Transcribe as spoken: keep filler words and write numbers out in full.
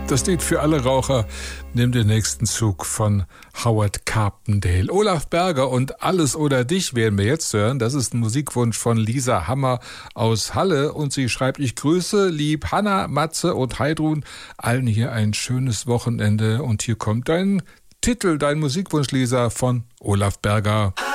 Das Lied für alle Raucher nimmt den nächsten Zug von Howard Carpendale. Olaf Berger und Alles oder dich werden wir jetzt hören. Das ist ein Musikwunsch von Lisa Hammer aus Halle. Und sie schreibt, ich grüße lieb Hanna, Matze und Heidrun. Allen hier ein schönes Wochenende. Und hier kommt dein Titel, dein Musikwunsch, Lisa, von Olaf Berger.